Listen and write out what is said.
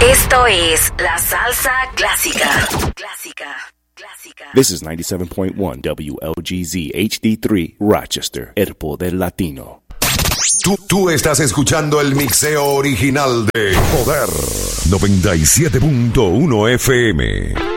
Esto es La Salsa Clásica. This is 97.1 WLGZ HD3 Rochester, el poder latino. Tú estás escuchando el mixeo original de Poder 97.1 FM.